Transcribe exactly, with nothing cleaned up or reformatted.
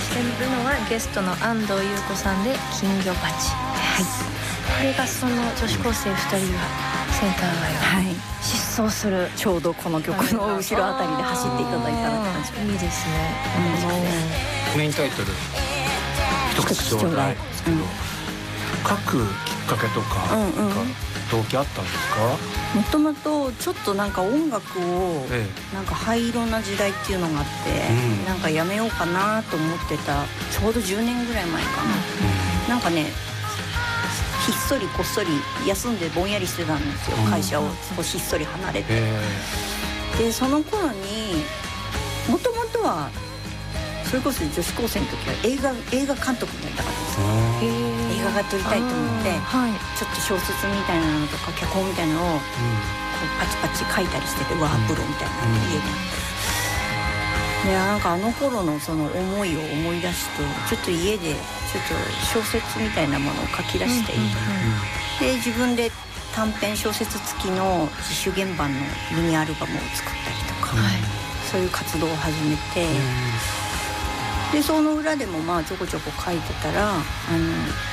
してるのはゲストの安藤優子さんで金魚鉢、はい、これがその女子高生ふたりがセンター街を疾走する、はい、 ちょうどこの曲の後ろあたりで走っていただいたらって感じ。 いいですね、 うん、メインタイトル一口ちょうだいですけど、うん、書くきっかけとか、うんうん、なんか動機あったんですか？ もともとちょっとなんか音楽をなんか灰色な時代っていうのがあって、うん、なんかやめようかなと思ってたちょうどじゅうねんぐらい前かな、うん、なんかねひっそりこっそり休んでぼんやりしてたんですよ、うん、会社を少しひっそり離れて、えー、でその頃にもともとはそれこそ女子高生の時は映画、映画監督になりたかったんですよ。映画が撮りたいと思って、はい、ちょっと小説みたいなのとか脚本みたいなのをこうパチパチ書いたりしてて、ワープロみたいなの家で、でなんかあの頃のその思いを思い出して、ちょっと家でちょっと小説みたいなものを書き出していて、で自分で短編小説付きの自主原版のミニアルバムを作ったりとか、はい、そういう活動を始めて、でその裏でもまあちょこちょこ書いてたら、あの